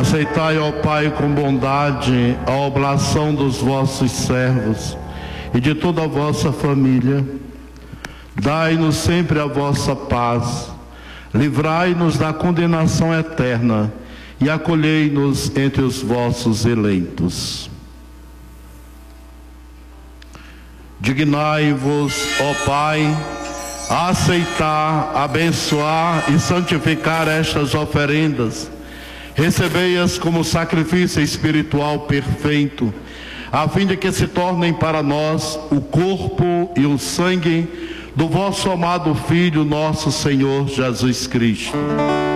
Aceitai, ó Pai, com bondade a oblação dos vossos servos e de toda a vossa família. Dai-nos sempre a vossa paz, livrai-nos da condenação eterna e acolhei-nos entre os vossos eleitos. Dignai-vos, ó Pai, a aceitar, abençoar e santificar estas oferendas. Recebei-as como sacrifício espiritual perfeito, a fim de que se tornem para nós o corpo e o sangue do vosso amado Filho, nosso Senhor Jesus Cristo.